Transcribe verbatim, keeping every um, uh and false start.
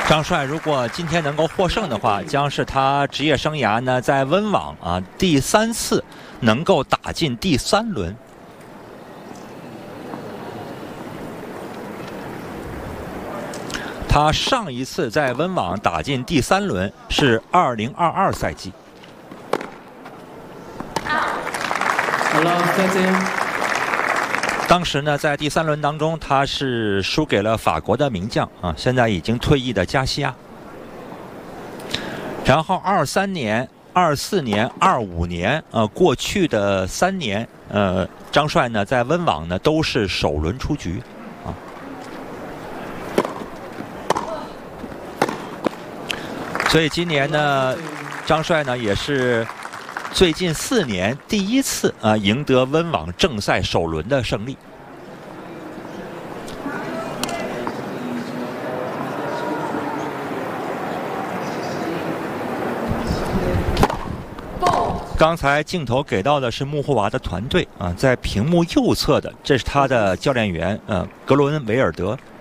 张帅如果今天能够获胜的话，将是他职业生涯呢在温网啊第三次能够打进第三轮。他上一次在温网打进第三轮是二零二二赛季。 好了，再见。 当时呢，在第三轮当中，他是输给了法国的名将啊，现在已经退役的加西亚。然后二三年、二四年、二五年，呃，过去的三年，呃，张帅呢在温网呢都是首轮出局啊。所以今年呢，张帅呢也是最近四年第一次啊赢得温网正赛首轮的胜利。刚才镜头给到的是穆霍娃的团队啊，在屏幕右侧的，这是他的教练员，呃，格伦维尔德。